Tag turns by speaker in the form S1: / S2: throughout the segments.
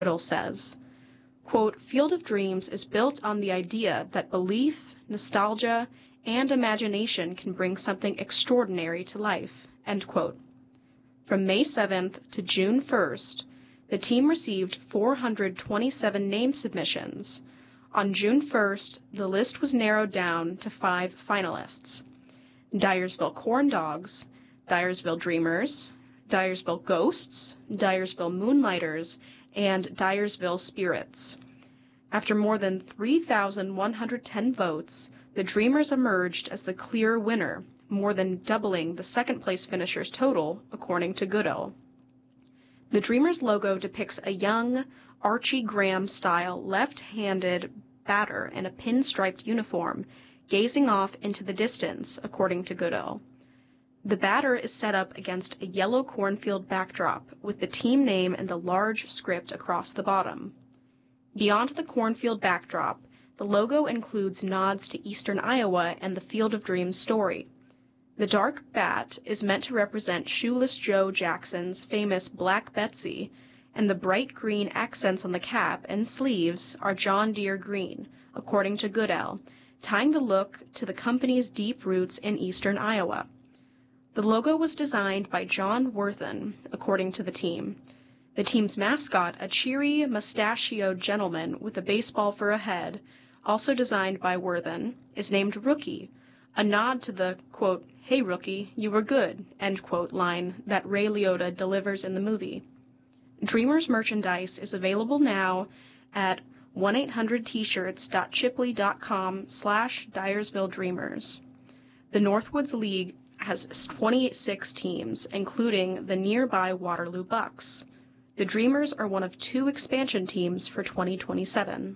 S1: Goodell says, quote, Field of Dreams is built on the idea that belief, nostalgia, and imagination can bring something extraordinary to life, end quote. From May 7th to June 1st, the team received 427 name submissions. On June 1st, the list was narrowed down to 5 finalists: Dyersville Corn Dogs, Dyersville Dreamers, Dyersville Ghosts, Dyersville Moonlighters, and Dyersville Spirits. After more than 3,110 votes, the Dreamers emerged as the clear winner, more than doubling the second-place finishers' total, according to Goodell. The Dreamers logo depicts a young, Archie Graham-style left-handed batter in a pinstriped uniform, gazing off into the distance, according to Goodell. The batter is set up against a yellow cornfield backdrop, with the team name and the large script across the bottom. Beyond the cornfield backdrop, the logo includes nods to Eastern Iowa and the Field of Dreams story. The dark bat is meant to represent Shoeless Joe Jackson's famous Black Betsy, and the bright green accents on the cap and sleeves are John Deere green, according to Goodell, tying the look to the company's deep roots in eastern Iowa. The logo was designed by John Worthen, according to the team. The team's mascot, a cheery, mustachioed gentleman with a baseball for a head, also designed by Worthen, is named Rookie, a nod to the, quote, "Hey Rookie, you were good," end quote line that Ray Liotta delivers in the movie. Dreamers merchandise is available now at 1-800-tshirts.chipley.com/Dyersville Dreamers. The Northwoods League has 26 teams, including the nearby Waterloo Bucks. The Dreamers are one of 2 expansion teams for 2027.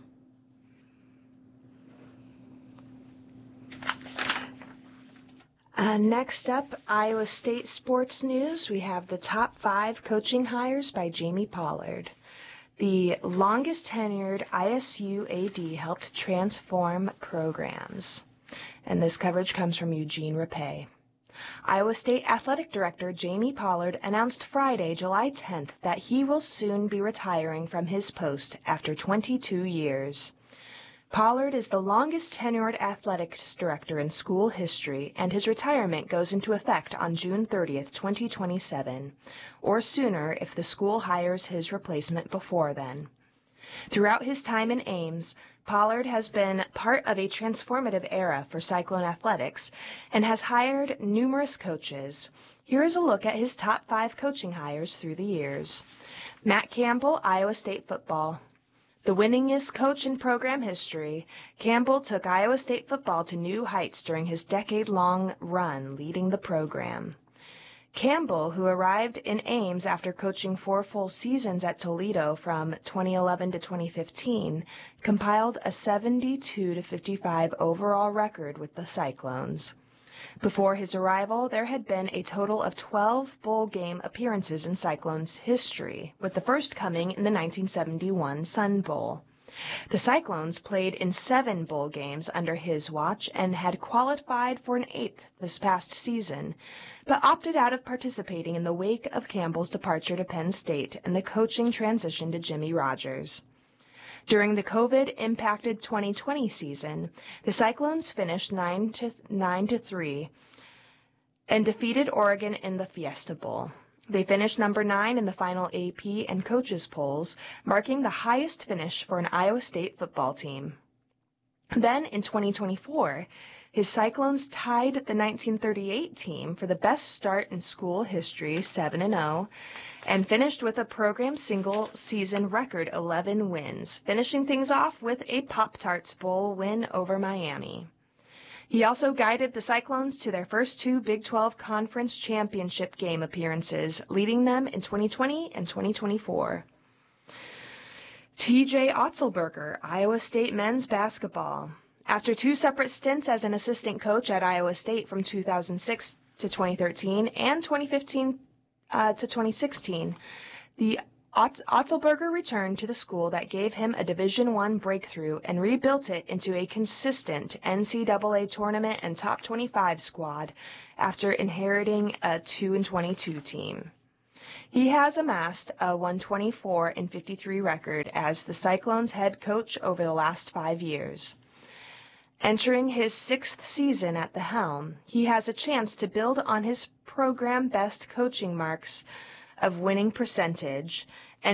S2: Next up, Iowa State sports news. We have the top 5 coaching hires by Jamie Pollard. The longest tenured ISU AD helped transform programs. And this coverage comes from Eugene Rapay. Iowa State Athletic Director Jamie Pollard announced Friday, July 10th, that he will soon be retiring from his post after 22 years. Pollard is the longest tenured athletics director in school history, and his retirement goes into effect on June 30th, 2027, or sooner if the school hires his replacement before then. Throughout his time in Ames, Pollard has been part of a transformative era for Cyclone athletics and has hired numerous coaches. Here is a look at his top 5 coaching hires through the years. Matt Campbell, Iowa State football. The winningest coach in program history, Campbell took Iowa State football to new heights during his decade-long run leading the program. Campbell, who arrived in Ames after coaching 4 full seasons at Toledo from 2011 to 2015, compiled a 72-55 overall record with the Cyclones. Before his arrival, there had been a total of 12 bowl game appearances in Cyclones history, with the first coming in the 1971 Sun Bowl. The Cyclones played in 7 bowl games under his watch and had qualified for an 8th this past season, but opted out of participating in the wake of Campbell's departure to Penn State and the coaching transition to Jimmy Rogers. During the COVID-impacted 2020 season, the Cyclones finished 9-3 and defeated Oregon in the Fiesta Bowl. They finished number 9 in the final AP and coaches polls, marking the highest finish for an Iowa State football team. Then, in 2024, his Cyclones tied the 1938 team for the best start in school history, 7-0, and finished with a program single-season record 11 wins, finishing things off with a Pop-Tarts Bowl win over Miami. He also guided the Cyclones to their first 2 Big 12 Conference Championship game appearances, leading them in 2020 and 2024. T.J. Otzelberger, Iowa State men's basketball. After 2 separate stints as an assistant coach at Iowa State from 2006 to 2013 and 2015 to 2016, the Otzelberger returned to the school that gave him a Division I breakthrough and rebuilt it into a consistent NCAA tournament and top 25 squad after inheriting a 2-22 team. He has amassed a 124-53 record as the Cyclones head coach over the last 5 years. Entering his 6th season at the helm, he has a chance to build on his program best coaching marks of winning percentage,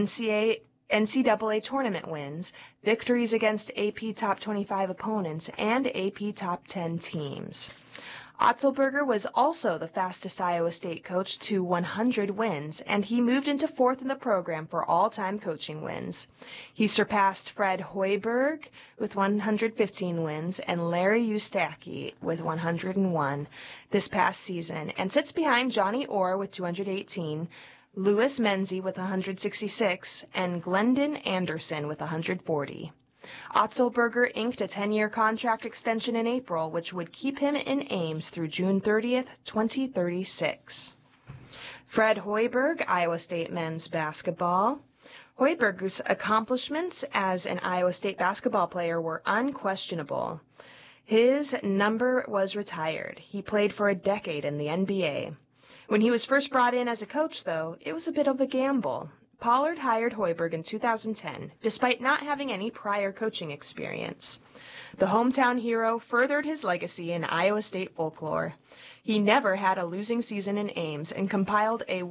S2: NCAA tournament wins, victories against AP Top 25 opponents, and AP Top 10 teams. Otzelberger was also the fastest Iowa State coach to 100 wins, and he moved into 4th in the program for all-time coaching wins. He surpassed Fred Hoiberg with 115 wins and Larry Eustachy with 101 this past season, and sits behind Johnny Orr with 218, Louis Menzie with 166, and Glendon Anderson with 140. Otzelberger inked a 10-year contract extension in April, which would keep him in Ames through June 30th, 2036. Fred Hoiberg, Iowa State men's basketball. Hoiberg's accomplishments as an Iowa State basketball player were unquestionable. His number was retired. He played for a decade in the NBA. When he was first brought in as a coach, though, it was a bit of a gamble. Pollard hired Hoiberg in 2010, despite not having any prior coaching experience. The hometown hero furthered his legacy in Iowa State folklore. He never had a losing season in Ames and compiled a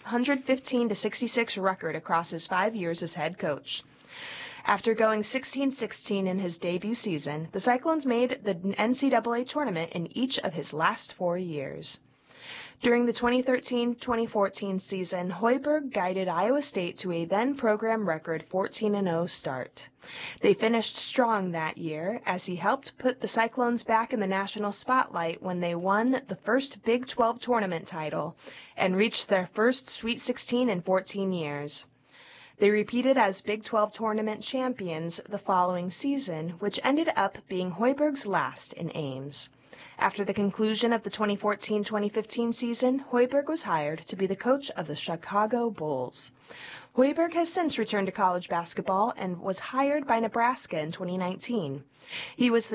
S2: 115-66 record across his 5 years as head coach. After going 16-16 in his debut season, the Cyclones made the NCAA tournament in each of his last 4 years. During the 2013-2014 season, Hoiberg guided Iowa State to a then-program record 14-0 start. They finished strong that year as he helped put the Cyclones back in the national spotlight when they won the first Big 12 tournament title and reached their first Sweet 16 in 14 years. They repeated as Big 12 tournament champions the following season, which ended up being Hoiberg's last in Ames. After the conclusion of the 2014-2015 season, Hoiberg was hired to be the coach of the Chicago Bulls. Hoiberg has since returned to college basketball and was hired by Nebraska in 2019. He was the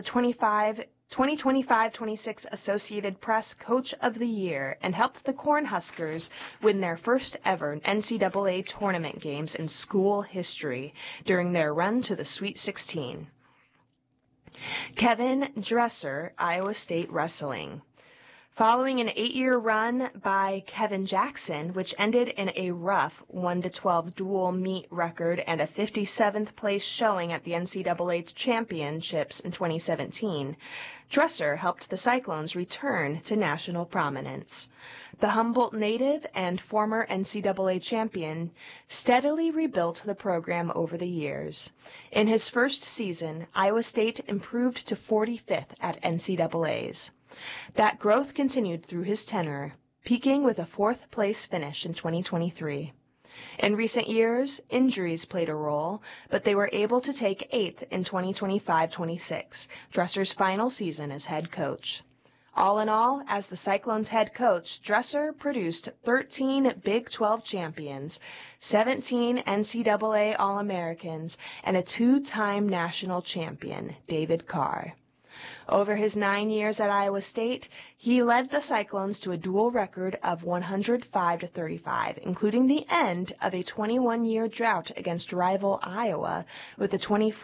S2: 2025-26 Associated Press Coach of the Year and helped the Cornhuskers win their first ever NCAA tournament games in school history during their run to the Sweet 16. Kevin Dresser, Iowa State Wrestling. Following an 8-year run by Kevin Jackson, which ended in a rough 1-12 dual meet record and a 57th place showing at the NCAA Championships in 2017, Dresser helped the Cyclones return to national prominence. The Humboldt native and former NCAA champion steadily rebuilt the program over the years. In his first season, Iowa State improved to 45th at NCAAs. That growth continued through his tenure, peaking with a 4th-place finish in 2023. In recent years, injuries played a role, but they were able to take 8th in 2025-26, Dresser's final season as head coach. All in all, as the Cyclones head coach, Dresser produced 13 Big 12 champions, 17 NCAA All-Americans, and a 2-time national champion, David Carr. Over his 9 years at Iowa State, he led the Cyclones to a dual record of 105-35, including the end of a 21-year drought against rival Iowa with a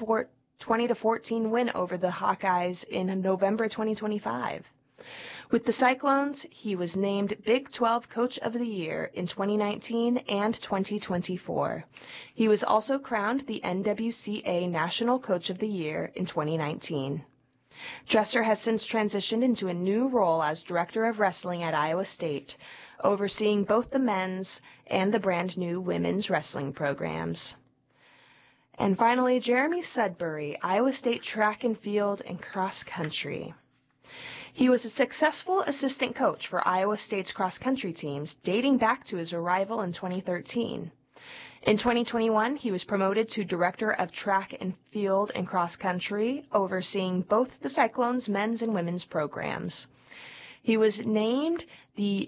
S2: 20-14 win over the Hawkeyes in November 2025. With the Cyclones, he was named Big 12 Coach of the Year in 2019 and 2024. He was also crowned the NWCA National Coach of the Year in 2019. Dresser has since transitioned into a new role as Director of Wrestling at Iowa State, overseeing both the men's and the brand new women's wrestling programs. And finally, Jeremy Sudbury, Iowa State Track and Field and Cross Country. He was a successful assistant coach for Iowa State's cross-country teams dating back to his arrival in 2013. In 2021, he was promoted to Director of Track and Field and Cross Country, overseeing both the Cyclones' men's and women's programs. He was named the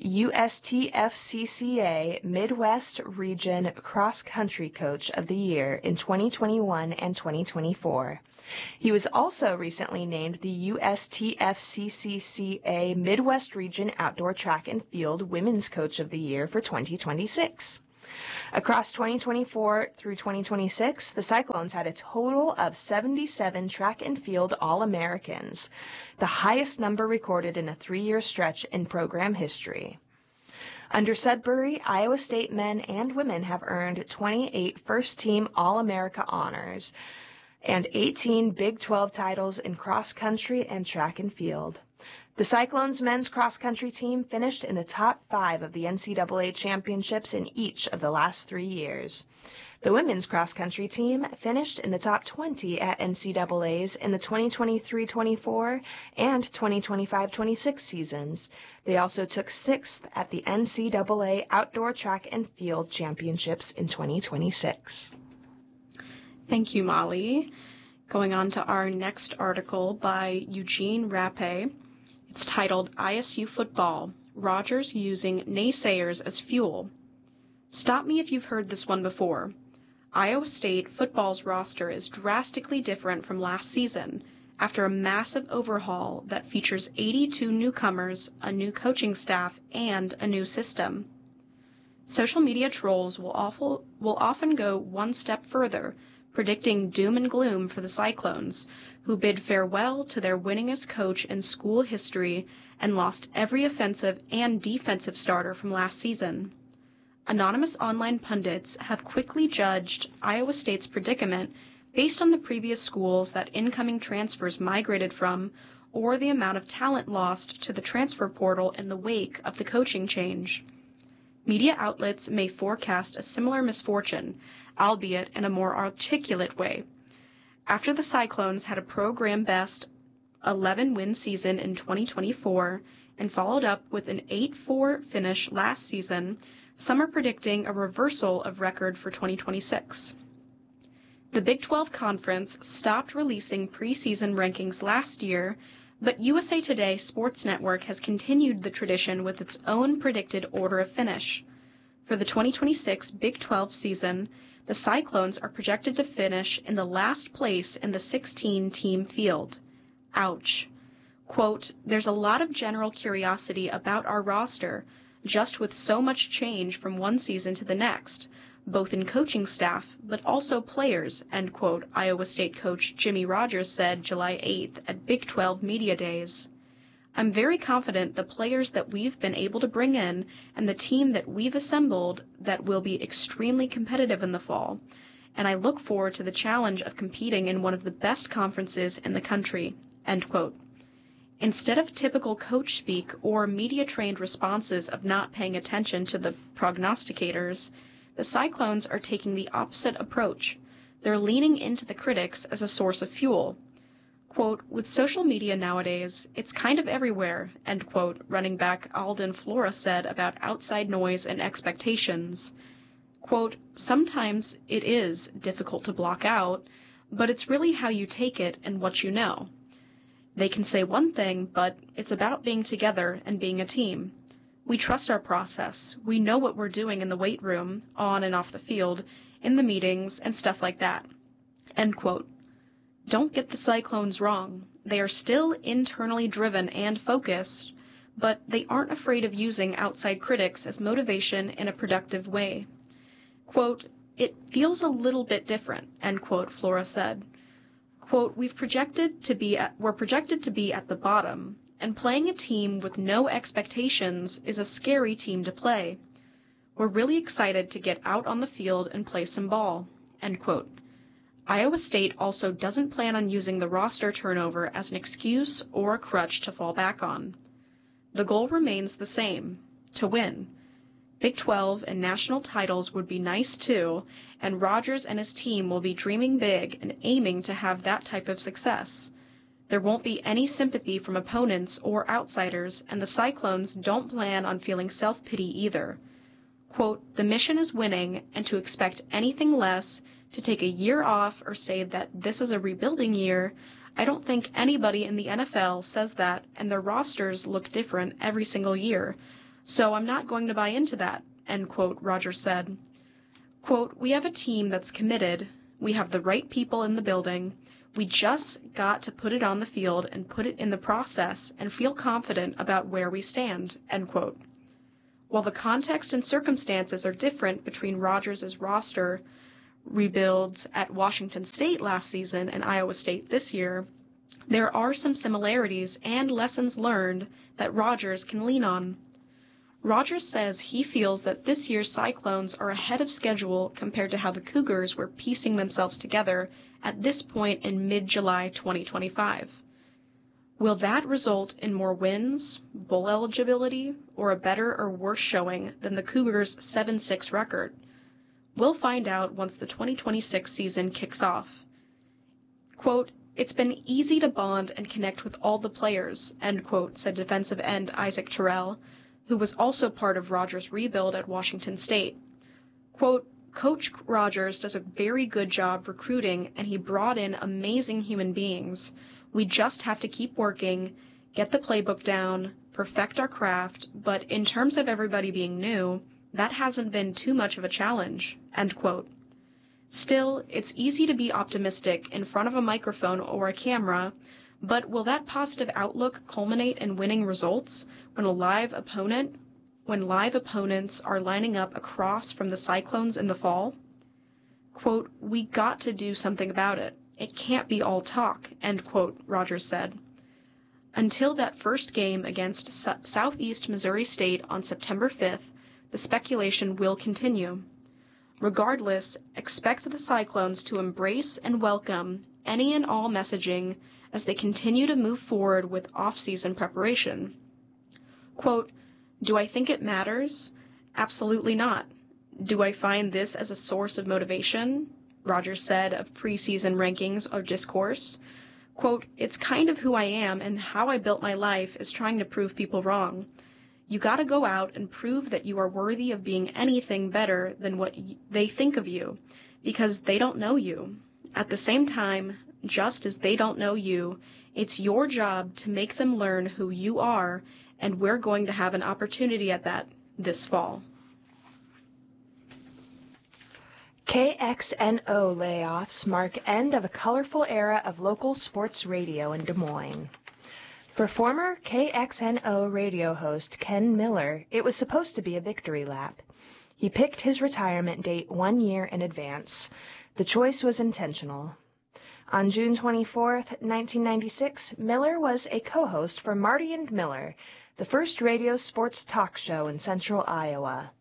S2: USTFCCA Midwest Region Cross Country Coach of the Year in 2021 and 2024. He was also recently named the USTFCCCA Midwest Region Outdoor Track and Field Women's Coach of the Year for 2026. Across 2024 through 2026, the Cyclones had a total of 77 track and field All-Americans, the highest number recorded in a 3-year stretch in program history. Under Sudbury, Iowa State men and women have earned 28 first-team All-America honors and 18 Big 12 titles in cross-country and track and field. The Cyclones men's cross-country team finished in the top 5 of the NCAA championships in each of the last 3 years. The women's cross-country team finished in the top 20 at NCAAs in the 2023-24 and 2025-26 seasons. They also took 6th at the NCAA Outdoor Track and Field Championships in 2026.
S1: Thank you, Molly. Going on to our next article by Eugene Rappe. It's titled ISU Football, Rogers Using Naysayers as Fuel. Stop me if you've heard this one before. Iowa State football's roster is drastically different from last season after a massive overhaul that features 82 newcomers, a new coaching staff, and a new system. Social media trolls will often go one step further, predicting doom and gloom for the Cyclones, who bid farewell to their winningest coach in school history and lost every offensive and defensive starter from last season. Anonymous online pundits have quickly judged Iowa State's predicament based on the previous schools that incoming transfers migrated from or the amount of talent lost to the transfer portal in the wake of the coaching change. Media outlets may forecast a similar misfortune, albeit in a more articulate way. After the Cyclones had a program-best 11-win season in 2024 and followed up with an 8-4 finish last season, some are predicting a reversal of record for 2026. The Big 12 Conference stopped releasing preseason rankings last year, but USA Today Sports Network has continued the tradition with its own predicted order of finish. For the 2026 Big 12 season, the Cyclones are projected to finish in the last place in the 16-team field. Ouch. Quote, there's a lot of general curiosity about our roster, just with so much change from one season to the next, both in coaching staff, but also players, end quote, Iowa State coach Jimmy Rogers said July 8th at Big 12 Media Days. I'm very confident the players that we've been able to bring in and the team that we've assembled that will be extremely competitive in the fall, and I look forward to the challenge of competing in one of the best conferences in the country, end quote. Instead of typical coach speak or media-trained responses of not paying attention to the prognosticators, the Cyclones are taking the opposite approach. They're leaning into the critics as a source of fuel. Quote, with social media nowadays, it's kind of everywhere, end quote, running back Alden Flora said about outside noise and expectations. Quote, sometimes it is difficult to block out, but it's really how you take it and what you know. They can say one thing, but it's about being together and being a team. We trust our process. We know what we're doing in the weight room, on and off the field, in the meetings, and stuff like that. End quote. Don't get the Cyclones wrong. They are still internally driven and focused, but they aren't afraid of using outside critics as motivation in a productive way. Quote, it feels a little bit different, end quote, Flora said. Quote, we're projected to be at the bottom, and playing a team with no expectations is a scary team to play. We're really excited to get out on the field and play some ball, end quote. Iowa State also doesn't plan on using the roster turnover as an excuse or a crutch to fall back on. The goal remains the same, to win. Big 12 and national titles would be nice too, and Rogers and his team will be dreaming big and aiming to have that type of success. There won't be any sympathy from opponents or outsiders, and the Cyclones don't plan on feeling self-pity either. Quote, the mission is winning, and to expect anything less, to take a year off or say that this is a rebuilding year, I don't think anybody in the NFL says that, and their rosters look different every single year. So I'm not going to buy into that, end quote, Rogers said. Quote, we have a team that's committed. We have the right people in the building. We just got to put it on the field and put it in the process and feel confident about where we stand, end quote. While the context and circumstances are different between Rogers' roster rebuilds at Washington State last season and Iowa State this year, there are some similarities and lessons learned that Rogers can lean on. Rogers says he feels that this year's Cyclones are ahead of schedule compared to how the Cougars were piecing themselves together at this point in mid-July 2025. Will that result in more wins, bowl eligibility, or a better or worse showing than the Cougars' 7-6 record? We'll find out once the 2026 season kicks off. Quote, "It's been easy to bond and connect with all the players," end quote, said defensive end Isaac Terrell, who was also part of Rogers' rebuild at Washington State. Quote, "Coach Rogers does a very good job recruiting, and he brought in amazing human beings. We just have to keep working, get the playbook down, perfect our craft, but in terms of everybody being new, that hasn't been too much of a challenge," end quote. Still, it's easy to be optimistic in front of a microphone or a camera, but will that positive outlook culminate in winning results when live opponents are lining up across from the Cyclones in the fall? Quote, "We got to do something about it. It can't be all talk," end quote, Rogers said. Until that first game against Southeast Missouri State on September 5th, the speculation will continue. Regardless, expect the Cyclones to embrace and welcome any and all messaging as they continue to move forward with off-season preparation. Quote, "Do I think it matters? Absolutely not. Do I find this as a source of motivation?" Rogers said of preseason rankings or discourse. Quote, "It's kind of who I am, and how I built my life is trying to prove people wrong. You gotta go out and prove that you are worthy of being anything better than what they think of you, because they don't know you. At the same time, just as they don't know you, it's your job to make them learn who you are, and we're going to have an opportunity at that this fall."
S2: KXNO layoffs mark end of a colorful era of local sports radio in Des Moines. For former KXNO radio host Ken Miller, it was supposed to be a victory lap. He picked his retirement date 1 year in advance. The choice was intentional. On June 24, 1996, Miller was a co-host for Marty and Miller, the first radio sports talk show in central Iowa.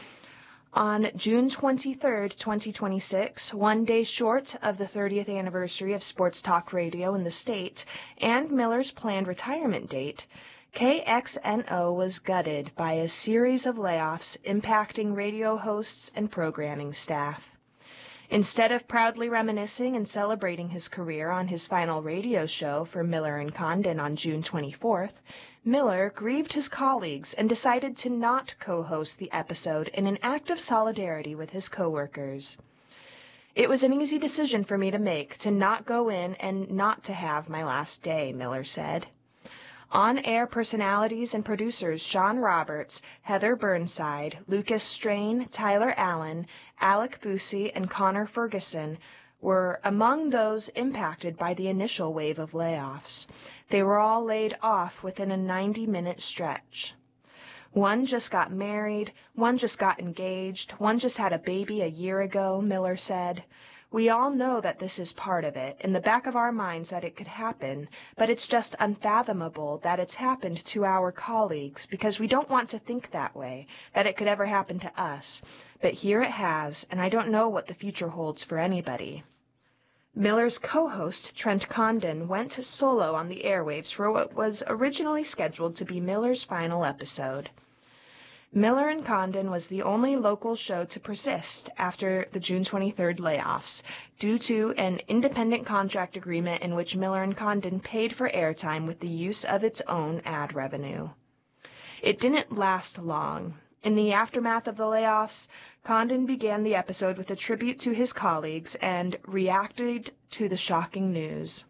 S2: On June 23, 2026, 1 day short of the 30th anniversary of sports talk radio in the state and Miller's planned retirement date, KXNO was gutted by a series of layoffs impacting radio hosts and programming staff. Instead of proudly reminiscing and celebrating his career on his final radio show for Miller and Condon on June 24th, Miller grieved his colleagues and decided to not co-host the episode in an act of solidarity with his coworkers. "It was an easy decision for me to make, to not go in and not to have my last day," Miller said. On-air personalities and producers Sean Roberts, Heather Burnside, Lucas Strain, Tyler Allen, Alec Busey, and Connor Ferguson were among those impacted by the initial wave of layoffs. They were all laid off within a 90-minute stretch. One just got married, one just got engaged, one just had a baby a year ago, Miller said. "We all know that this is part of it, in the back of our minds that it could happen, but it's just unfathomable that it's happened to our colleagues because we don't want to think that way, that it could ever happen to us. But here it has, and I don't know what the future holds for anybody." Miller's co-host, Trent Condon, went solo on the airwaves for what was originally scheduled to be Miller's final episode. Miller and Condon was the only local show to persist after the June 23rd layoffs, due to an independent contract agreement in which Miller and Condon paid for airtime with the use of its own ad revenue. It didn't last long. In the aftermath of the layoffs, Condon began the episode with a tribute to his colleagues and reacted to the shocking news.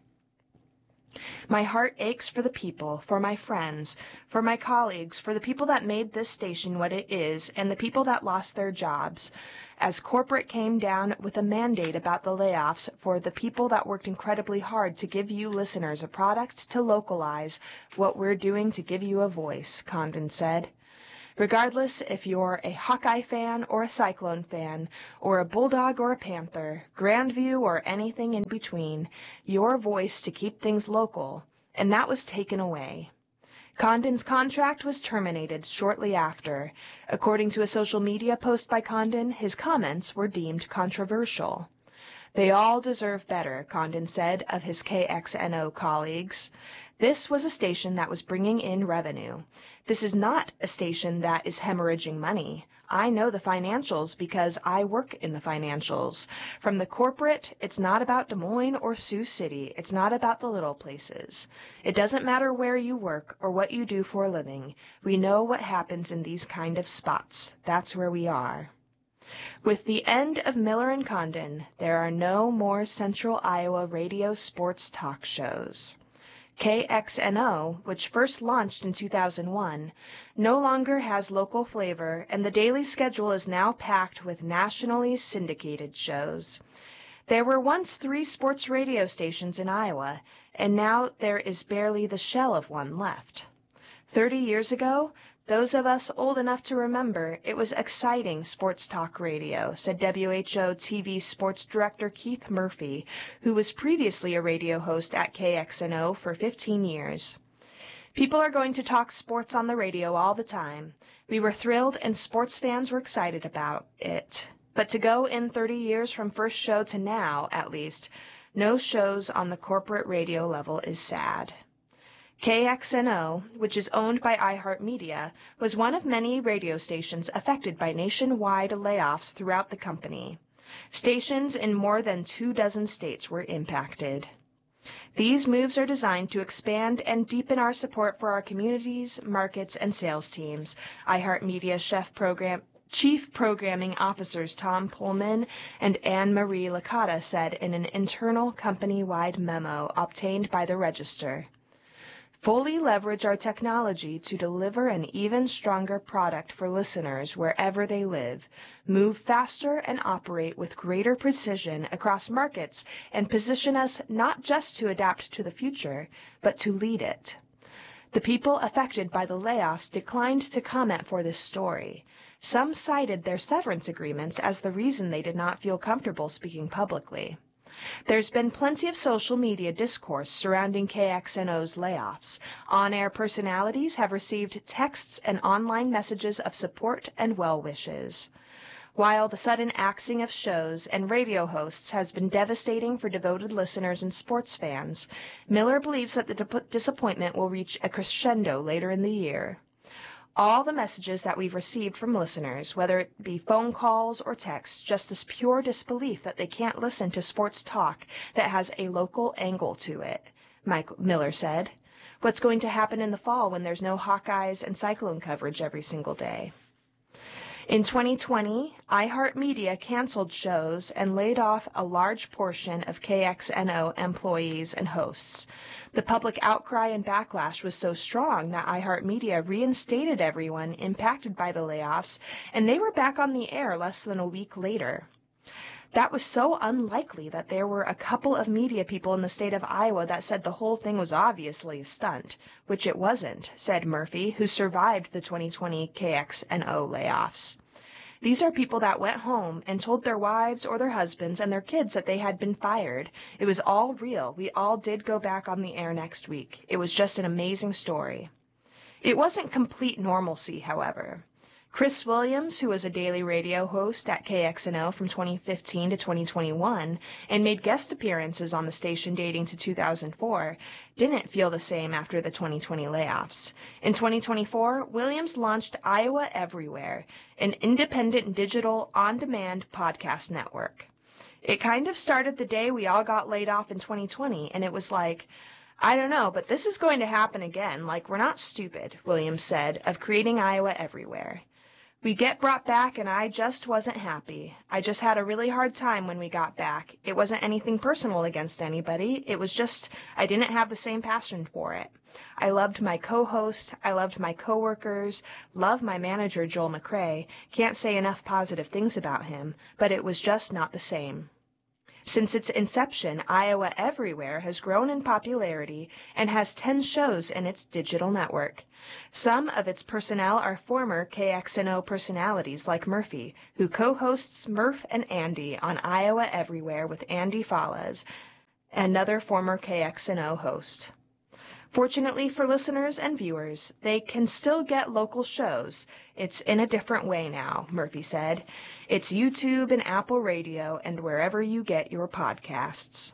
S2: "My heart aches for the people, for my friends, for my colleagues, for the people that made this station what it is, and the people that lost their jobs, as corporate came down with a mandate about the layoffs for the people that worked incredibly hard to give you listeners a product to localize what we're doing to give you a voice," Condon said. Regardless if you're a Hawkeye fan or a Cyclone fan, or a Bulldog or a Panther, Grandview or anything in between, your voice to keep things local, and that was taken away. Condon's contract was terminated shortly after. According to a social media post by Condon, his comments were deemed controversial. They all deserve better, Condon said of his KXNO colleagues. This was a station that was bringing in revenue. This is not a station that is hemorrhaging money. I know the financials because I work in the financials. From the corporate, it's not about Des Moines or Sioux City. It's not about the little places. It doesn't matter where you work or what you do for a living. We know what happens in these kind of spots. That's where we are. With the end of Miller and Condon, there are no more Central Iowa radio sports talk shows. KXNO, which first launched in 2001, no longer has local flavor, and the daily schedule is now packed with nationally syndicated shows. There were once 3 sports radio stations in Iowa, and now there is barely the shell of one left. 30 years ago, those of us old enough to remember, it was exciting sports talk radio, said WHO TV sports director Keith Murphy, who was previously a radio host at KXNO for 15 years. People are going to talk sports on the radio all the time. We were thrilled and sports fans were excited about it. But to go in 30 years from first show to now, at least, no shows on the corporate radio level is sad. KXNO, which is owned by iHeartMedia, was one of many radio stations affected by nationwide layoffs throughout the company. Stations in more than 24 states were impacted. These moves are designed to expand and deepen our support for our communities, markets, and sales teams, iHeartMedia Chief Programming Officers Tom Pullman and Anne-Marie Licata said in an internal company-wide memo obtained by the Register. Fully leverage our technology to deliver an even stronger product for listeners wherever they live, move faster and operate with greater precision across markets, and position us not just to adapt to the future, but to lead it. The people affected by the layoffs declined to comment for this story. Some cited their severance agreements as the reason they did not feel comfortable speaking publicly. There's been plenty of social media discourse surrounding KXNO's layoffs. On-air personalities have received texts and online messages of support and well wishes. While the sudden axing of shows and radio hosts has been devastating for devoted listeners and sports fans, Miller believes that the disappointment will reach a crescendo later in the year. All the messages that we've received from listeners, whether it be phone calls or texts, just this pure disbelief that they can't listen to sports talk that has a local angle to it, Miller said. What's going to happen in the fall when there's no Hawkeyes and Cyclone coverage every single day? In 2020, iHeartMedia canceled shows and laid off a large portion of KXNO employees and hosts. The public outcry and backlash was so strong that iHeartMedia reinstated everyone impacted by the layoffs, and they were back on the air less than a week later. That was so unlikely that there were a couple of media people in the state of Iowa that said the whole thing was obviously a stunt, which it wasn't, said Murphy, who survived the 2020 KXNO layoffs. These are people that went home and told their wives or their husbands and their kids that they had been fired. It was all real. We all did go back on the air next week. It was just an amazing story. It wasn't complete normalcy, however. Chris Williams, who was a daily radio host at KXNO from 2015 to 2021 and made guest appearances on the station dating to 2004, didn't feel the same after the 2020 layoffs. In 2024, Williams launched Iowa Everywhere, an independent digital on-demand podcast network. It kind of started the day we all got laid off in 2020, and it was like, I don't know, but this is going to happen again. Like, we're not stupid, Williams said, of creating Iowa Everywhere. We get brought back, and I just wasn't happy. I just had a really hard time when we got back. It wasn't anything personal against anybody. It was just I didn't have the same passion for it. I loved my co-host. I loved my coworkers. Love my manager, Joel McRae. Can't say enough positive things about him, but it was just not the same. Since its inception, Iowa Everywhere has grown in popularity and has 10 shows in its digital network. Some of its personnel are former KXNO personalities like Murphy, who co-hosts Murph and Andy on Iowa Everywhere with Andy Fallas, another former KXNO host. Fortunately for listeners and viewers, they can still get local shows. It's in a different way now, Murphy said. It's YouTube and Apple Radio and wherever you get your podcasts.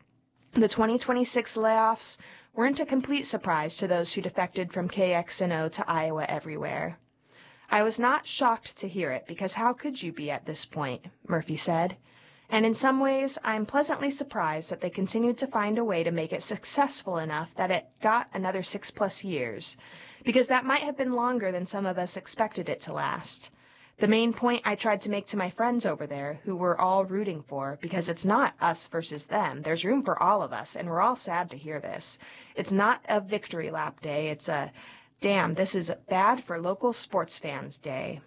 S2: The 2026 layoffs weren't a complete surprise to those who defected from KXNO to Iowa Everywhere. I was not shocked to hear it, because how could you be at this point, Murphy said. And in some ways, I'm pleasantly surprised that they continued to find a way to make it successful enough that it got another 6+ years, because that might have been longer than some of us expected it to last. The main point I tried to make to my friends over there, who we're all rooting for, because it's not us versus them, there's room for all of us, and we're all sad to hear this. It's not a victory lap day, it's a, damn, this is bad for local sports fans day.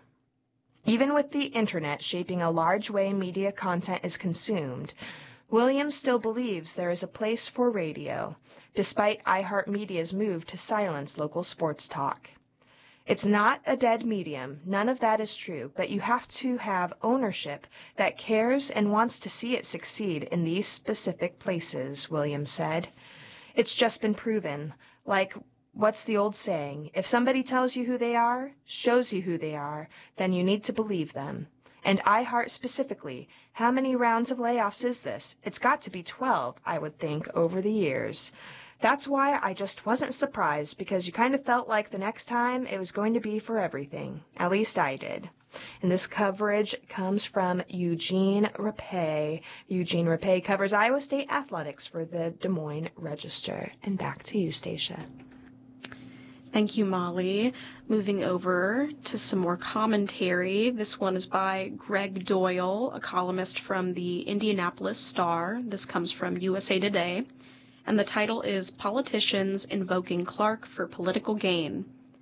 S2: Even with the internet shaping a large way media content is consumed, Williams still believes there is a place for radio, despite iHeartMedia's move to silence local sports talk. It's not a dead medium, none of that is true, but you have to have ownership that cares and wants to see it succeed in these specific places, Williams said. It's just been proven, like, what's the old saying? If somebody tells you who they are, shows you who they are, then you need to believe them. And iHeart specifically, how many rounds of layoffs is this? It's got to be 12, I would think, over the years. That's why I just wasn't surprised, because you kind of felt like the next time it was going to be for everything. At least I did. And this coverage comes from Eugene Rapay. Eugene Rapay covers Iowa State athletics for the Des Moines Register. And back to you, Stacia.
S1: Thank you, Molly. Moving over to some more commentary. This one is by Greg Doyle, a columnist from the Indianapolis Star. This comes from USA Today. And the title is Politicians Invoking Clark for Political Gain.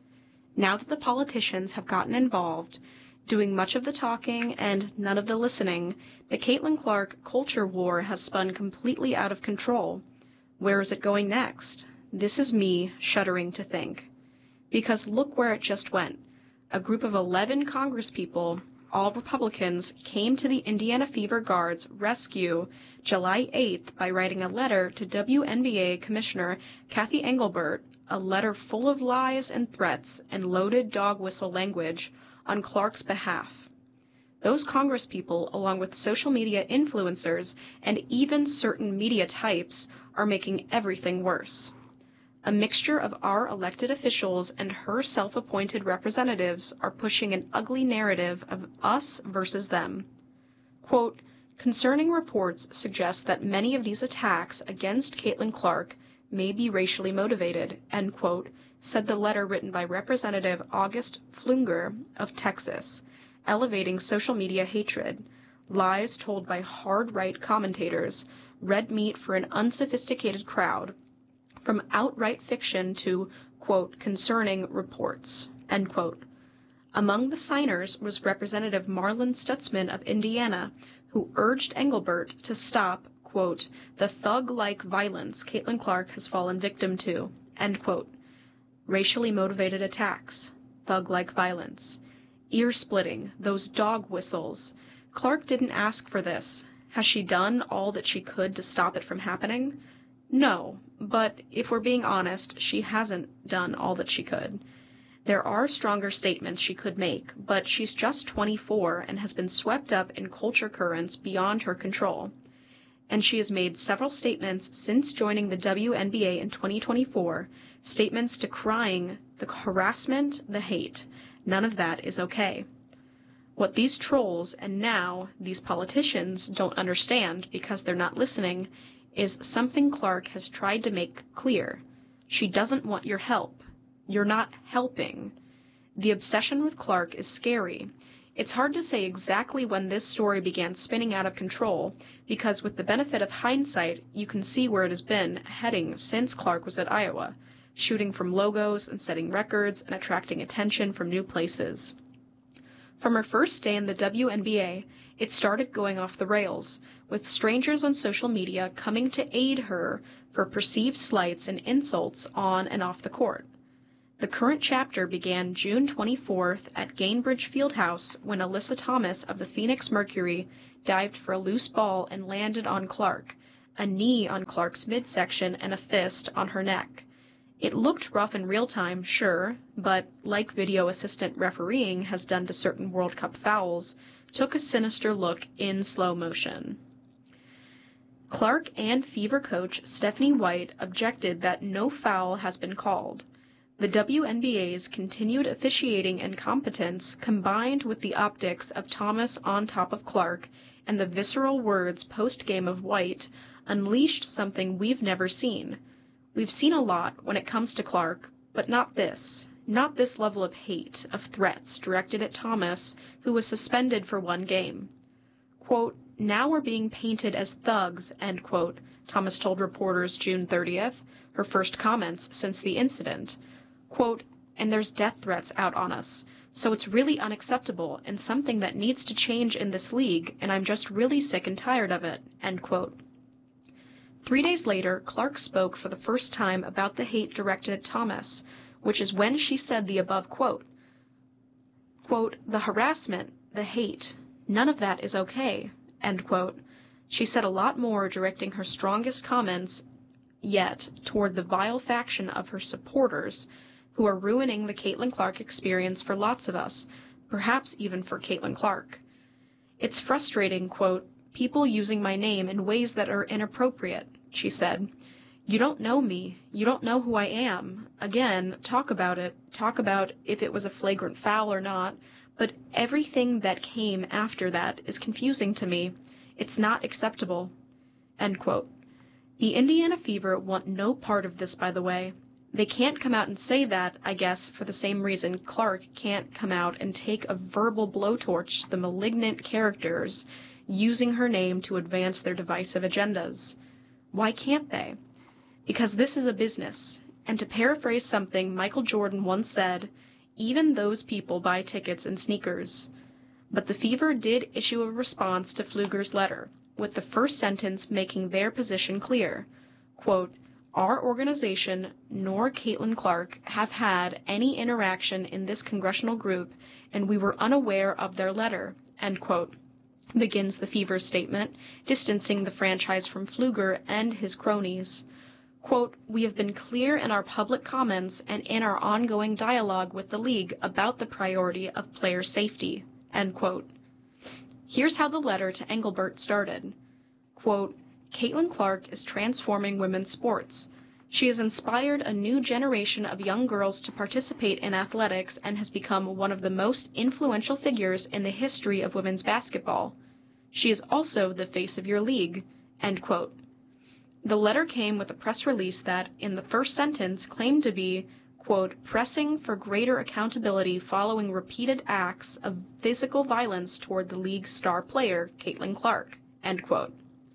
S1: Now that the politicians have gotten involved, doing much of the talking and none of the listening, the Caitlin Clark culture war has spun completely out of control. Where is it going next? This is me shuddering to think. Because look where it just went. A group of 11 congresspeople, all Republicans, came to the Indiana Fever Guard's rescue July 8th by writing a letter to WNBA Commissioner Kathy Engelbert, a letter full of lies and threats and loaded dog whistle language on Clark's behalf. Those congresspeople, along with social media influencers and even certain media types, are making everything worse. A mixture of our elected officials and her self-appointed representatives are pushing an ugly narrative of us versus them. Quote, concerning reports suggest that many of these attacks against Caitlin Clark may be racially motivated, end quote, said the letter written by Representative August Flunger of Texas, elevating social media hatred, lies told by hard-right commentators, red meat for an unsophisticated crowd, from outright fiction to, quote, concerning reports, end quote. Among the signers was Representative Marlin Stutzman of Indiana, who urged Engelbert to stop, quote, the thug-like violence Caitlin Clark has fallen victim to, end quote. Racially motivated attacks, thug-like violence, ear-splitting, those dog whistles. Clark didn't ask for this. Has she done all that she could to stop it from happening? No, but if we're being honest, she hasn't done all that she could. There are stronger statements she could make, but she's just 24 and has been swept up in culture currents beyond her control. And she has made several statements since joining the WNBA in 2024, statements decrying the harassment, the hate. None of that is okay. What these trolls and now these politicians don't understand because they're not listening is something Clark has tried to make clear. She doesn't want your help. You're not helping. The obsession with Clark is scary. It's hard to say exactly when this story began spinning out of control, because with the benefit of hindsight, you can see where it has been heading since Clark was at Iowa, shooting from logos and setting records and attracting attention from new places. From her first day in the WNBA, it started going off the rails, with strangers on social media coming to aid her for perceived slights and insults on and off the court. The current chapter began June 24th at Gainbridge Fieldhouse when Alyssa Thomas of the Phoenix Mercury dived for a loose ball and landed on Clark, a knee on Clark's midsection and a fist on her neck. It looked rough in real time, sure, but, like video assistant refereeing has done to certain World Cup fouls, took a sinister look in slow motion. Clark and Fever coach Stephanie White objected that no foul has been called. The WNBA's continued officiating incompetence, combined with the optics of Thomas on top of Clark and the visceral words post-game of White, unleashed something we've never seen. We've seen a lot when it comes to Clark, but not this level of hate, of threats directed at Thomas, who was suspended for one game. Quote, "Now we're being painted as thugs," end quote, Thomas told reporters June 30th, her first comments since the incident. Quote, "And there's death threats out on us, so it's really unacceptable and something that needs to change in this league, and I'm just really sick and tired of it," end quote. 3 days later, Clark spoke for the first time about the hate directed at Thomas, which is when she said the above quote. Quote, "The harassment, the hate, none of that is okay," end quote. She said a lot more, directing her strongest comments yet toward the vile faction of her supporters who are ruining the Caitlin Clark experience for lots of us, perhaps even for Caitlin Clark. "It's frustrating," quote, "people using my name in ways that are inappropriate," she said. "You don't know me. You don't know who I am. Again, talk about it. Talk about if it was a flagrant foul or not. But everything that came after that is confusing to me. It's not acceptable." End quote. The Indiana Fever want no part of this, by the way. They can't come out and say that, I guess, for the same reason Clark can't come out and take a verbal blowtorch to the malignant characters using her name to advance their divisive agendas. Why can't they? Because this is a business, and to paraphrase something Michael Jordan once said, even those people buy tickets and sneakers. But the Fever did issue a response to Pfluger's letter, with the first sentence making their position clear. Quote, "Our organization nor Caitlin Clark have had any interaction in this congressional group, and we were unaware of their letter," end quote, begins the Fever's statement, distancing the franchise from Pfluger and his cronies. Quote, "We have been clear in our public comments and in our ongoing dialogue with the league about the priority of player safety," end quote. Here's how the letter to Engelbert started. Quote, "Caitlin Clark is transforming women's sports. She has inspired a new generation of young girls to participate in athletics and has become one of the most influential figures in the history of women's basketball. She is also the face of your league," end quote. The letter came with a press release that, in the first sentence, claimed to be, quote, "pressing for greater accountability following repeated acts of physical violence toward the league's star player, Caitlin Clark," end quote.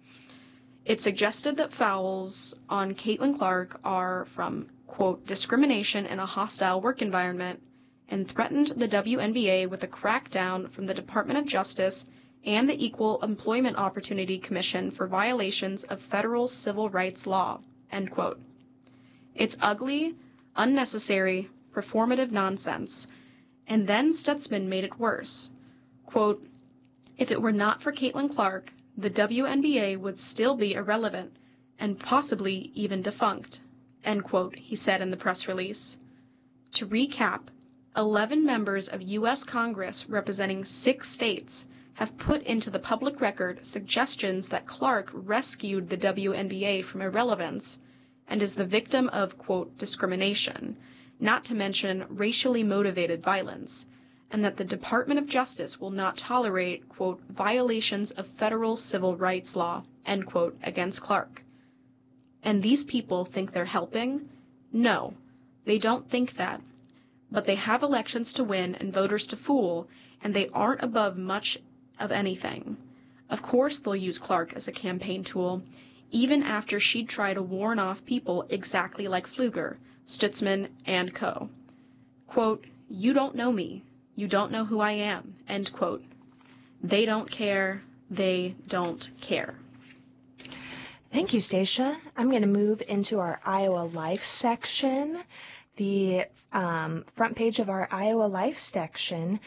S1: It suggested that fouls on Caitlin Clark are from, quote, "discrimination in a hostile work environment," and threatened the WNBA with a crackdown from the Department of Justice and the Equal Employment Opportunity Commission for violations of federal civil rights law, end quote. It's ugly, unnecessary, performative nonsense. And then Stutzman made it worse. Quote, "If it were not for Caitlin Clark, the WNBA would still be irrelevant and possibly even defunct," end quote, he said in the press release. To recap, 11 members of U.S. Congress representing 6 states have put into the public record suggestions that Clark rescued the WNBA from irrelevance and is the victim of, quote, "discrimination, not to mention racially motivated violence, and that the Department of Justice will not tolerate, quote, "violations of federal civil rights law," end quote, against Clark. And these people think they're helping? No, they don't think that. But they have elections to win and voters to fool, and they aren't above much of anything. Of course they'll use Clark as a campaign tool, even after she'd try to warn off people exactly like Pfluger, Stutzman, and co. Quote, "You don't know me. You don't know who I am," end quote. They don't care. they don't care.
S2: Thank you, Stacia. I'm going to move into our Iowa Life section. The front page of our Iowa Life section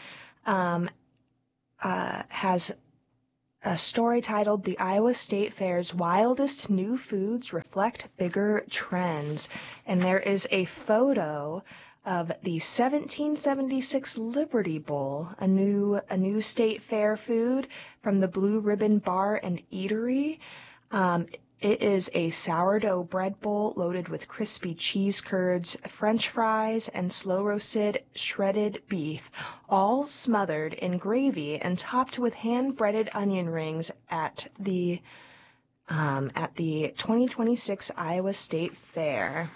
S2: has a story titled "The Iowa State Fair's Wildest New Foods Reflect Bigger Trends." And there is a photo of the 1776 Liberty Bowl, a new state fair food from the Blue Ribbon Bar and Eatery. It is a sourdough bread bowl loaded with crispy cheese curds, French fries, and slow-roasted shredded beef, all smothered in gravy and topped with hand-breaded onion rings at the 2026 Iowa State Fair.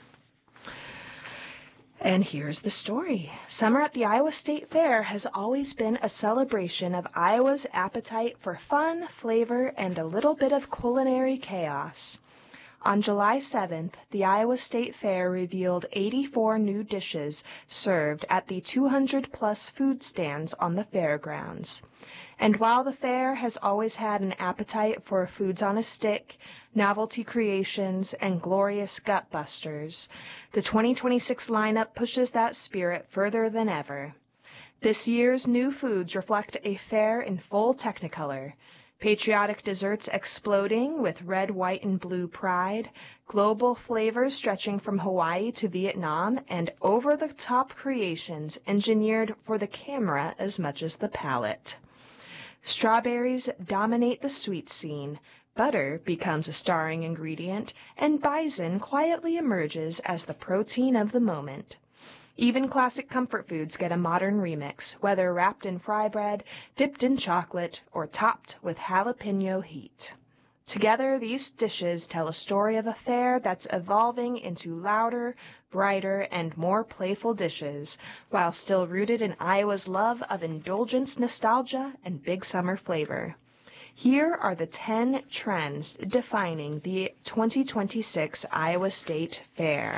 S2: And here's the story. Summer at the Iowa State Fair has always been a celebration of Iowa's appetite for fun, flavor, and a little bit of culinary chaos. On July 7th, the Iowa State Fair revealed 84 new dishes served at the 200-plus food stands on the fairgrounds. And while the fair has always had an appetite for foods on a stick, novelty creations, and glorious gut-busters, the 2026 lineup pushes that spirit further than ever. This year's new foods reflect a fair in full Technicolor. Patriotic desserts exploding with red, white, and blue pride, global flavors stretching from Hawaii to Vietnam, and over-the-top creations engineered for the camera as much as the palate. Strawberries dominate the sweet scene, butter becomes a starring ingredient, and bison quietly emerges as the protein of the moment. Even classic comfort foods get a modern remix, whether wrapped in fry bread, dipped in chocolate, or topped with jalapeno heat. Together, these dishes tell a story of a fair that's evolving into louder, brighter, and more playful dishes, while still rooted in Iowa's love of indulgence, nostalgia, and big summer flavor. Here are the 10 trends defining the 2026 Iowa State Fair.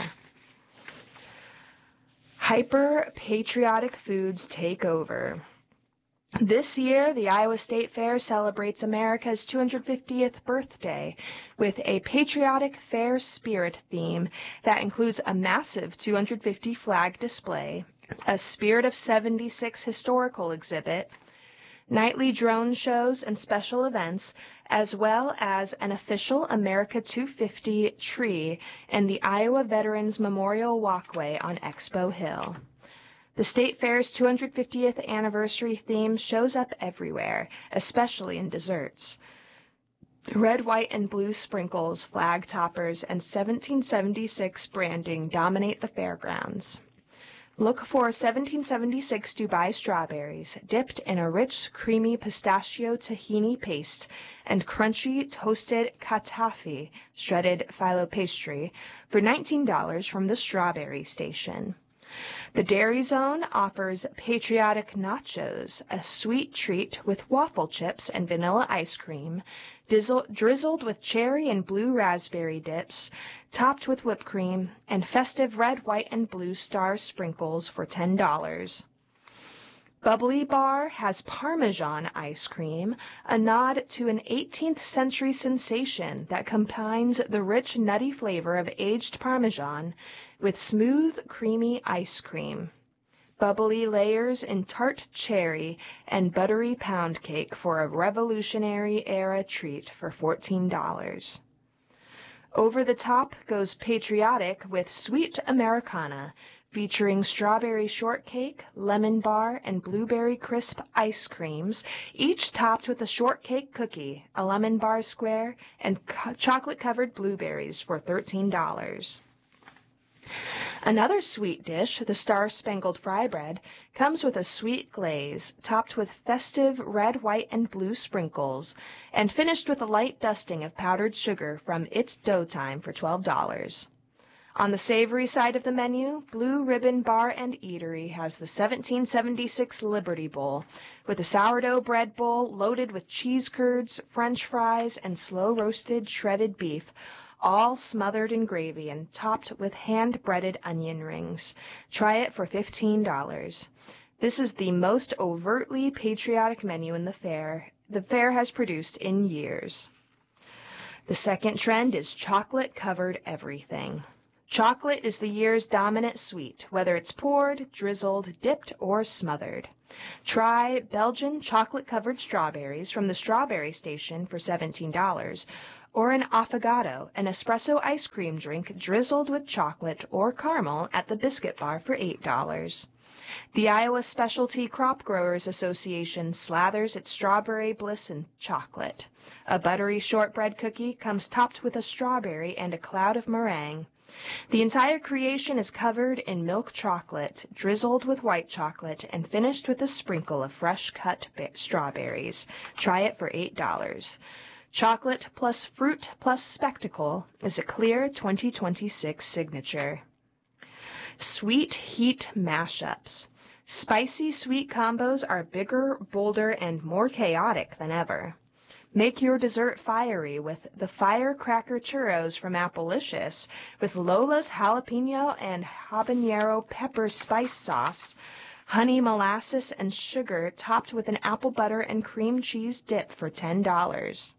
S2: Hyper-patriotic foods take over. This year, the Iowa State Fair celebrates America's 250th birthday with a patriotic fair spirit theme that includes a massive 250 flag display, a Spirit of 76 historical exhibit, nightly drone shows and special events, as well as an official America 250 tree and the Iowa Veterans Memorial Walkway on Expo Hill. The State Fair's 250th anniversary theme shows up everywhere, especially in desserts. Red, white, and blue sprinkles, flag toppers, and 1776 branding dominate the fairgrounds. Look for 1776 Dubai strawberries dipped in a rich, creamy pistachio tahini paste and crunchy toasted katafi shredded phyllo pastry for $19 from the Strawberry Station. The Dairy Zone offers patriotic nachos, a sweet treat with waffle chips and vanilla ice cream, drizzled with cherry and blue raspberry dips, topped with whipped cream, and festive red, white, and blue star sprinkles for $10. Bubbly Bar has Parmesan ice cream, a nod to an 18th century sensation that combines the rich, nutty flavor of aged Parmesan with smooth, creamy ice cream. Bubbly layers in tart cherry and buttery pound cake for a Revolutionary era treat for $14. Over the top goes patriotic with Sweet Americana, featuring strawberry shortcake, lemon bar, and blueberry crisp ice creams, each topped with a shortcake cookie, a lemon bar square, and chocolate-covered blueberries for $13. Another sweet dish, the Star-Spangled Fry Bread, comes with a sweet glaze, topped with festive red, white, and blue sprinkles, and finished with a light dusting of powdered sugar from It's Dough Time for $12. On the savory side of the menu, Blue Ribbon Bar and Eatery has the 1776 Liberty Bowl, with a sourdough bread bowl loaded with cheese curds, French fries, and slow-roasted shredded beef, all smothered in gravy and topped with hand-breaded onion rings. Try it for $15. This is the most overtly patriotic menu in the fair. the fair has produced in years. The second trend is chocolate-covered everything. Chocolate is the year's dominant sweet, whether it's poured, drizzled, dipped, or smothered. Try Belgian chocolate-covered strawberries from the Strawberry Station for $17, or an affogato, an espresso ice cream drink drizzled with chocolate or caramel at the Biscuit Bar for $8. The Iowa Specialty Crop Growers Association slathers its strawberry bliss in chocolate. A buttery shortbread cookie comes topped with a strawberry and a cloud of meringue. The entire creation is covered in milk chocolate, drizzled with white chocolate, and finished with a sprinkle of fresh-cut strawberries. Try it for $8. Chocolate plus fruit plus spectacle is a clear 2026 signature. Sweet heat mashups. Spicy sweet combos are bigger, bolder, and more chaotic than ever. Make your dessert fiery with the Firecracker Churros from Appalicious with Lola's jalapeno and habanero pepper spice sauce, honey molasses, and sugar topped with an apple butter and cream cheese dip for $10.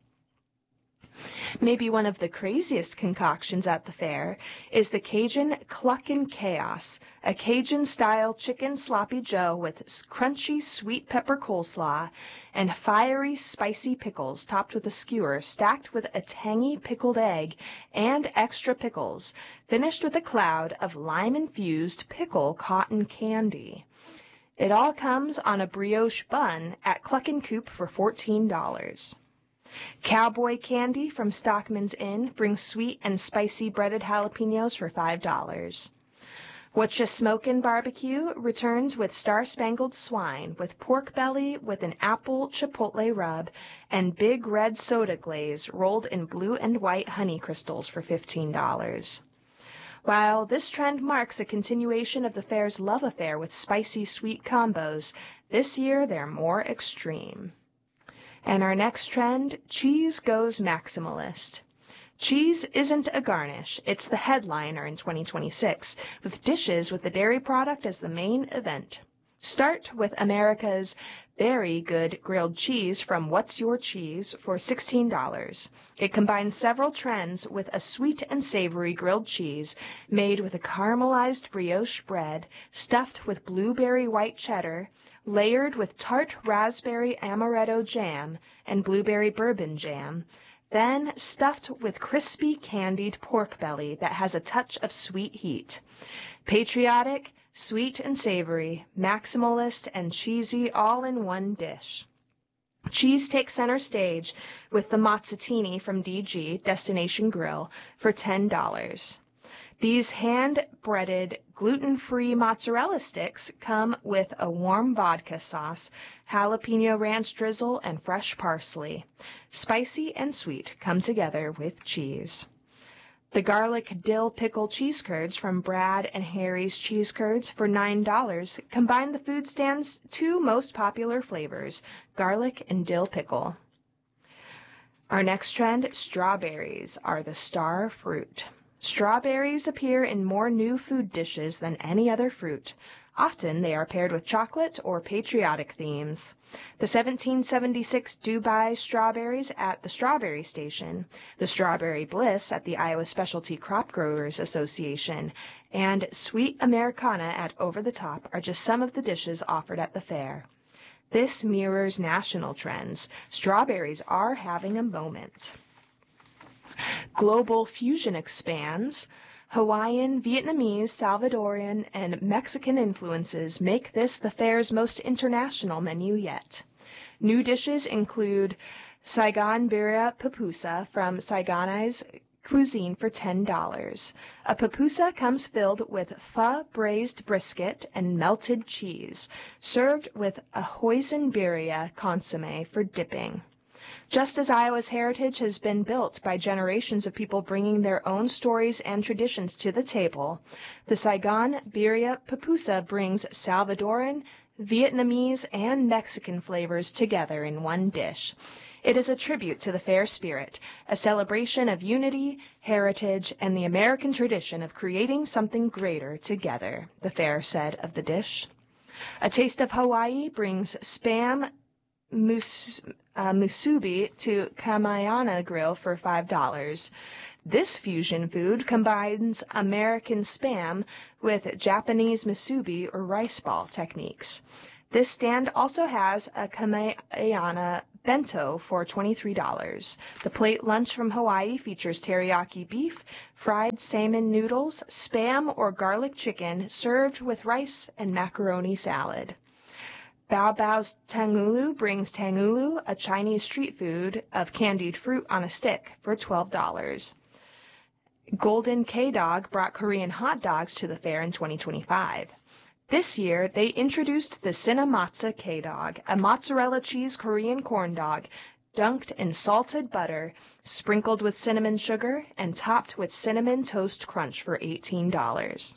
S2: Maybe one of the craziest concoctions at the fair is the Cajun Cluckin' Chaos, a Cajun-style chicken sloppy joe with crunchy sweet pepper coleslaw and fiery spicy pickles topped with a skewer stacked with a tangy pickled egg and extra pickles, finished with a cloud of lime-infused pickle cotton candy. It all comes on a brioche bun at Cluckin' Coop for $14. Cowboy Candy from Stockman's Inn brings sweet and spicy breaded jalapenos for $5. Whatcha Smokin' Barbecue returns with Star-Spangled Swine with pork belly with an apple chipotle rub and big red soda glaze rolled in blue and white honey crystals for $15. While this trend marks a continuation of the fair's love affair with spicy sweet combos, this year they're more extreme. And our next trend, cheese goes maximalist. Cheese isn't a garnish, it's the headliner in 2026, with dishes with the dairy product as the main event. Start with America's very good grilled cheese from What's Your Cheese for $16. It combines several trends with a sweet and savory grilled cheese made with a caramelized brioche bread, stuffed with blueberry white cheddar, layered with tart raspberry amaretto jam and blueberry bourbon jam, then stuffed with crispy candied pork belly that has a touch of sweet heat. Patriotic, sweet and savory, maximalist, and cheesy all in one dish. Cheese takes center stage with the Mozzatini from DG, Destination Grill, for $10. These hand-breaded, gluten-free mozzarella sticks come with a warm vodka sauce, jalapeno ranch drizzle, and fresh parsley. Spicy and sweet come together with cheese. The garlic dill pickle cheese curds from Brad and Harry's Cheese Curds for $9 combine the food stand's two most popular flavors, garlic and dill pickle. Our next trend, strawberries, are the star fruit. Strawberries appear in more new food dishes than any other fruit. Often they are paired with chocolate or patriotic themes. The 1776 Dubai strawberries at the Strawberry Station, the Strawberry Bliss at the Iowa Specialty Crop Growers Association, and Sweet Americana at Over the Top are just some of the dishes offered at the fair. This mirrors national trends. Strawberries are having a moment. Global fusion expands. Hawaiian, Vietnamese, Salvadorian, and Mexican influences make this the fair's most international menu yet. New dishes include Saigon Birria Pupusa from Saigonese Cuisine for $10. A pupusa comes filled with pho braised brisket and melted cheese, served with a hoisin birria consomme for dipping. Just as Iowa's heritage has been built by generations of people bringing their own stories and traditions to the table, the Saigon Birria Pupusa brings Salvadoran, Vietnamese, and Mexican flavors together in one dish. It is a tribute to the fair spirit, a celebration of unity, heritage, and the American tradition of creating something greater together, the fair said of the dish. A Taste of Hawaii brings Spam musubi to Kamayana Grill for $5. This fusion food combines American Spam with Japanese musubi or rice ball techniques. This stand also has a Kamayana bento for $23. The plate lunch from Hawaii features teriyaki beef, fried salmon noodles, Spam or garlic chicken served with rice and macaroni salad. Bao Bao's Tangulu brings Tangulu, a Chinese street food of candied fruit on a stick, for $12. Golden K-Dog brought Korean hot dogs to the fair in 2025. This year, they introduced the Cinnamotza K-Dog, a mozzarella cheese Korean corn dog dunked in salted butter, sprinkled with cinnamon sugar, and topped with cinnamon toast crunch for $18.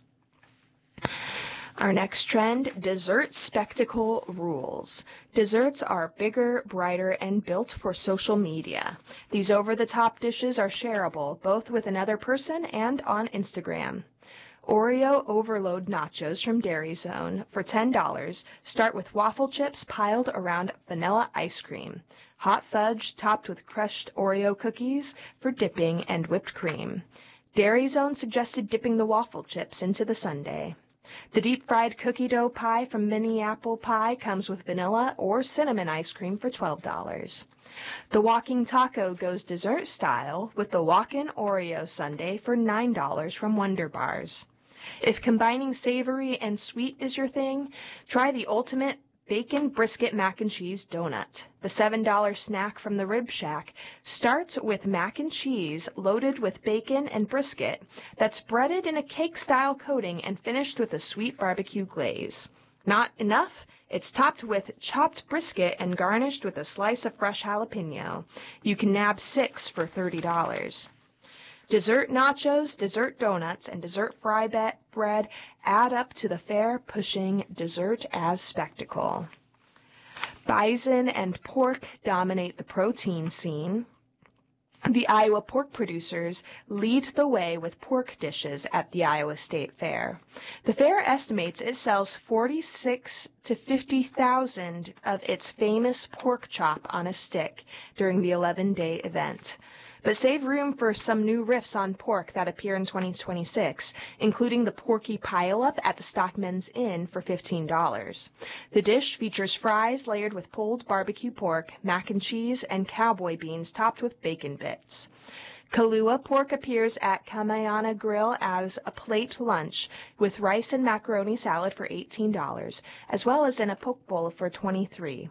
S2: Our next trend, dessert spectacle rules. Desserts are bigger, brighter, and built for social media. These over-the-top dishes are shareable, both with another person and on Instagram. Oreo Overload Nachos from Dairy Zone for $10 start with waffle chips piled around vanilla ice cream, hot fudge topped with crushed Oreo cookies for dipping, and whipped cream. Dairy Zone suggested dipping the waffle chips into the sundae. The deep-fried cookie dough pie from Mini Apple Pie comes with vanilla or cinnamon ice cream for $12. The walking taco goes dessert style with the walk-in Oreo sundae for $9 from Wonder Bars. If combining savory and sweet is your thing, try the ultimate bacon brisket mac and cheese donut. The $7 snack from the Rib Shack starts with mac and cheese loaded with bacon and brisket that's breaded in a cake-style coating and finished with a sweet barbecue glaze. Not enough? It's topped with chopped brisket and garnished with a slice of fresh jalapeno. You can nab 6 for $30. Dessert nachos, dessert donuts, and dessert fry bread add up to the fair, pushing dessert as spectacle. Bison and pork dominate the protein scene. The Iowa pork producers lead the way with pork dishes at the Iowa State Fair. The fair estimates it sells 46 to 50,000 of its famous pork chop on a stick during the 11-day event. But save room for some new riffs on pork that appear in 2026, including the Porky Pile-Up at the Stockman's Inn for $15. The dish features fries layered with pulled barbecue pork, mac and cheese, and cowboy beans topped with bacon bits. Kahlua pork appears at Kamayana Grill as a plate lunch with rice and macaroni salad for $18, as well as in a poke bowl for $23.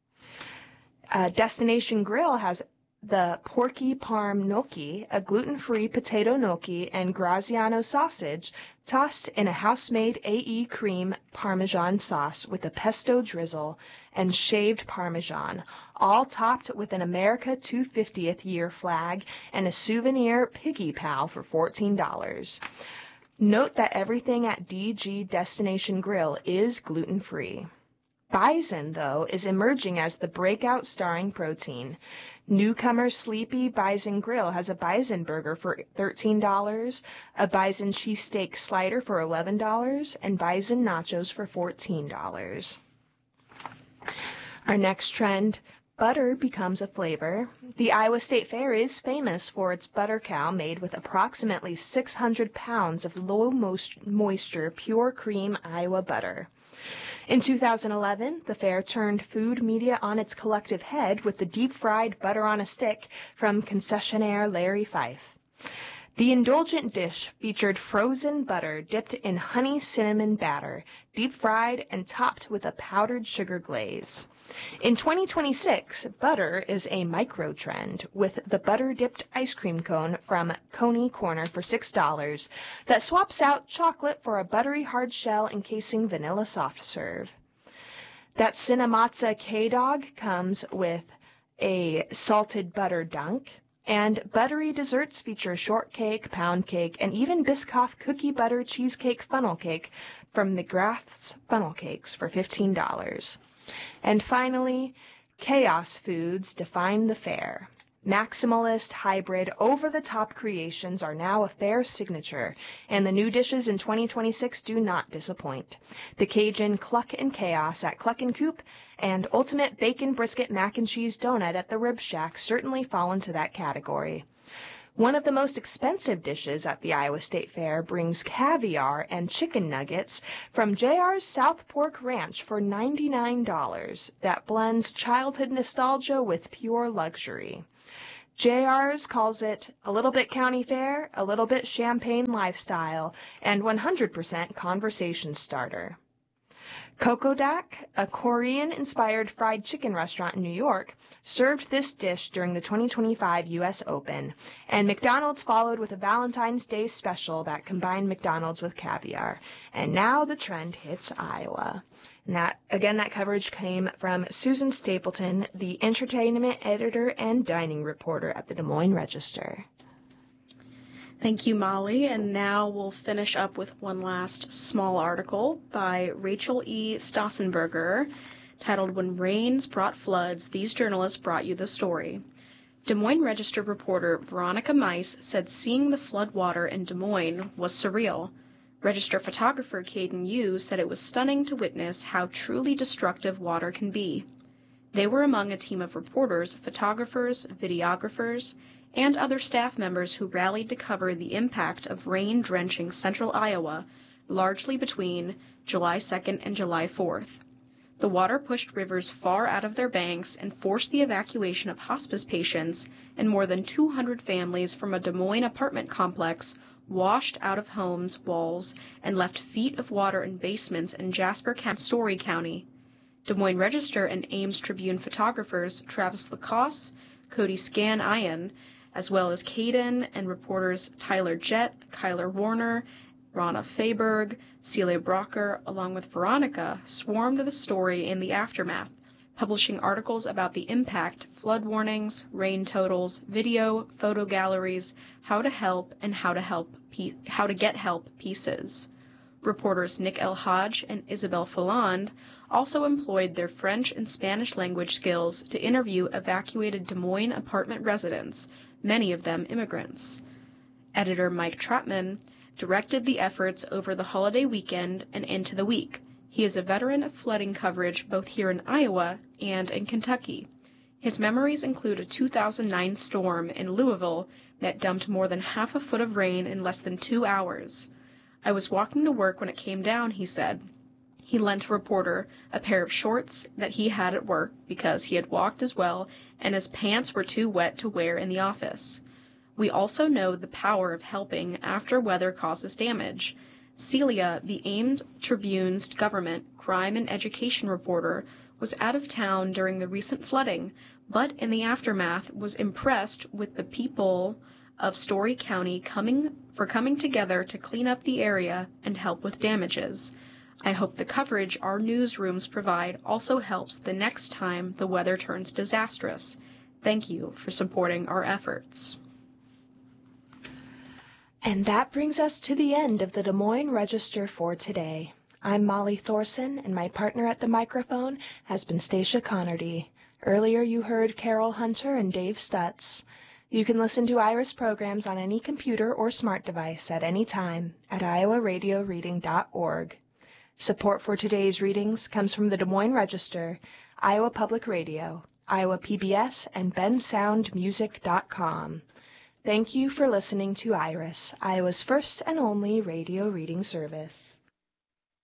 S2: Destination Grill has the Porky Parm Gnocchi, a gluten-free potato gnocchi, and Graziano sausage tossed in a house-made AE cream Parmesan sauce with a pesto drizzle and shaved Parmesan, all topped with an America 250th year flag and a souvenir Piggy Pal for $14. Note that everything at DG Destination Grill is gluten-free. Bison, though, is emerging as the breakout starring protein. Newcomer Sleepy Bison Grill has a bison burger for $13, a bison cheesesteak slider for $11, and bison nachos for $14. Our next trend, butter becomes a flavor. The Iowa State Fair is famous for its butter cow made with approximately 600 pounds of low-moisture pure cream Iowa butter. In 2011, the fair turned food media on its collective head with the deep-fried butter on a stick from concessionaire Larry Fife. The indulgent dish featured frozen butter dipped in honey cinnamon batter, deep-fried and topped with a powdered sugar glaze. In 2026, butter is a micro-trend, with the butter-dipped ice cream cone from Coney Corner for $6 that swaps out chocolate for a buttery hard shell encasing vanilla soft serve. That Cinnamotza K-Dog comes with a salted butter dunk, and buttery desserts feature shortcake, pound cake, and even Biscoff cookie butter cheesecake funnel cake from McGrath's Funnel Cakes for $15. And finally, Chaos Foods define the fair. Maximalist, hybrid, over-the-top creations are now a fair signature, and the new dishes in 2026 do not disappoint. The Cajun Cluck and Chaos at Cluck and Coop and Ultimate Bacon Brisket Mac and Cheese Donut at the Rib Shack certainly fall into that category. One of the most expensive dishes at the Iowa State Fair brings caviar and chicken nuggets from JR's South Pork Ranch for $99 that blends childhood nostalgia with pure luxury. JR's calls it a little bit county fair, a little bit champagne lifestyle, and 100% conversation starter. Kokodak, a Korean-inspired fried chicken restaurant in New York, served this dish during the 2025 U.S. Open, and McDonald's followed with a Valentine's Day special that combined McDonald's with caviar. And now the trend hits Iowa. And that coverage came from Susan Stapleton, the entertainment editor and dining reporter at the Des Moines Register.
S1: Thank you, Molly. And now we'll finish up with one last small article by Rachel E. Stossenberger titled When Rains Brought Floods, These Journalists Brought You the Story. Des Moines Register reporter Veronica Mice said seeing the flood water in Des Moines was surreal. Register photographer Caden Yu said it was stunning to witness how truly destructive water can be. They were among a team of reporters, photographers, videographers, and other staff members who rallied to cover the impact of rain drenching central Iowa, largely between July 2nd and July 4th. The water pushed rivers far out of their banks and forced the evacuation of hospice patients, and more than 200 families from a Des Moines apartment complex washed out of homes' walls and left feet of water in basements in Jasper County, Story County. Des Moines Register and Ames Tribune photographers Travis Lacoste, Cody Scan-Ian, as well as Caden and reporters Tyler Jett, Kyler Warner, Rana Fayberg, Celia Brocker, along with Veronica, swarmed the story in the aftermath, publishing articles about the impact, flood warnings, rain totals, video, photo galleries, how to help, and how to get help pieces. Reporters Nick L. Hodge and Isabel Falland also employed their French and Spanish language skills to interview evacuated Des Moines apartment residents, many of them immigrants. Editor Mike Trotman directed the efforts over the holiday weekend and into the week. He is a veteran of flooding coverage both here in Iowa and in Kentucky. His memories include a 2009 storm in Louisville that dumped more than half a foot of rain in less than 2 hours. I was walking to work when it came down, he said. He lent a reporter a pair of shorts that he had at work because he had walked as well, and his pants were too wet to wear in the office. We also know the power of helping after weather causes damage. Celia, the Ames Tribune's government, crime, and education reporter, was out of town during the recent flooding, but in the aftermath was impressed with the people of Story County coming together to clean up the area and help with damages. I hope the coverage our newsrooms provide also helps the next time the weather turns disastrous. Thank you for supporting our efforts.
S2: And that brings us to the end of the Des Moines Register for today. I'm Molly Thorson, and my partner at the microphone has been Stacia Connerty. Earlier you heard Carol Hunter and Dave Stutz. You can listen to IRIS programs on any computer or smart device at any time at iowaradioreading.org. Support for today's readings comes from the Des Moines Register, Iowa Public Radio, Iowa PBS, and bensoundmusic.com. Thank you for listening to IRIS, Iowa's first and only radio reading service.